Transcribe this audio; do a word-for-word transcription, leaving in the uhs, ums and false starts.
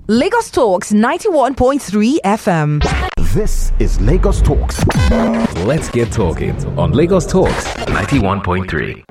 Lagos Talks ninety-one point three F M. This is Lagos Talks. Let's get talking on Lagos Talks ninety-one point three.